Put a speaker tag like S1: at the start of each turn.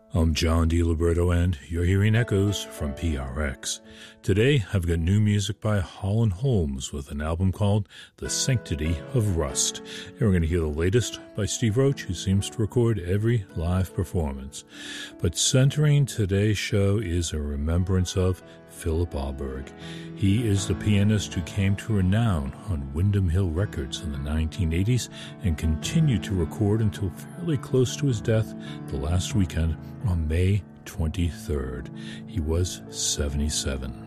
S1: I'm John DiLiberto, and you're hearing Echoes from PRX. Today, I've got new music by Holland Holmes with an album called The Sanctity of Rust. And we're going to hear the latest by Steve Roach, who seems to record every live performance. But centering today's show is a remembrance of Philip Alberg. He is the pianist who came to renown on Windham Hill Records in the 1980s and continued to record until fairly close to his death the last weekend on May 23rd. He was 77.